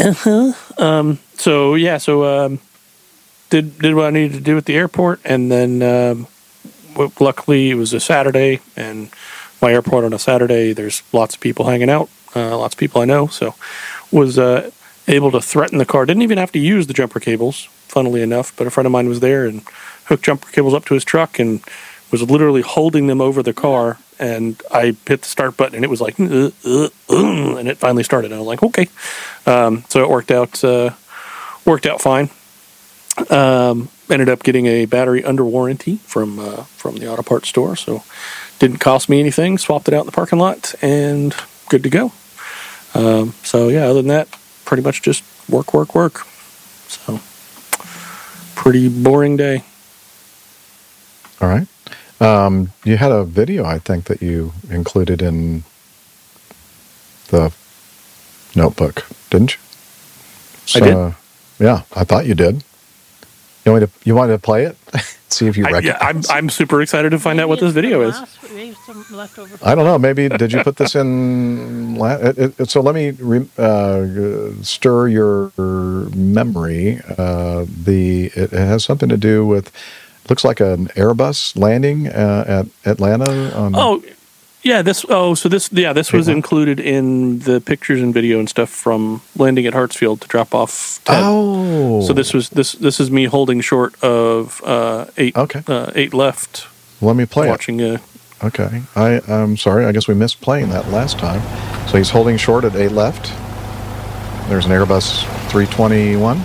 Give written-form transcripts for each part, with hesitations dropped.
Did what I needed to do at the airport, and then luckily it was a Saturday, and my airport on a Saturday, there's lots of people hanging out, lots of people I know, so was able to threaten the car. Didn't even have to use the jumper cables, funnily enough, but a friend of mine was there and hooked jumper cables up to his truck and was literally holding them over the car, and I hit the start button and it was like and it finally started. I was like, okay. So it worked out fine. Ended up getting a battery under warranty from the auto parts store, so didn't cost me anything. Swapped it out in the parking lot and good to go. So yeah, other than that, pretty much just work. So pretty boring day. All right. You had a video, I think, that you included in the notebook, didn't you? So, I did. Yeah, I thought you did. You wanted to play it? See if you recognize. I'm super excited to find out what this video is. I don't know. Maybe did you put this in? So let me stir your memory. It has something to do with. Looks like an Airbus landing at Atlanta. This was included in the pictures and video and stuff from landing at Hartsfield to drop off Ted. Oh, so this is me holding short of 8 left. Let me play watching it. Okay, I'm sorry. I guess we missed playing that last time. So he's holding short at 8 left. There's an Airbus 321.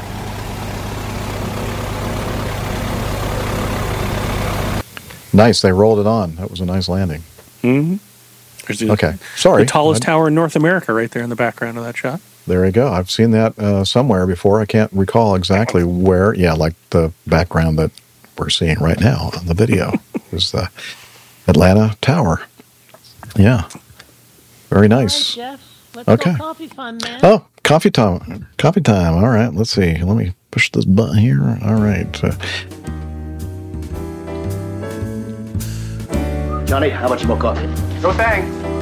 Nice. They rolled it on. That was a nice landing. Mm-hmm. Okay. Sorry. The tallest tower in North America right there in the background of that shot. There you go. I've seen that somewhere before. I can't recall exactly where. Yeah, like the background that we're seeing right now on the video is the Atlanta Tower. Yeah. Very nice. All right, Jeff. Let's go coffee fun, man. Oh, coffee time. Coffee time. All right. Let's see. Let me push this button here. All right. Johnny, how much more coffee? No thanks.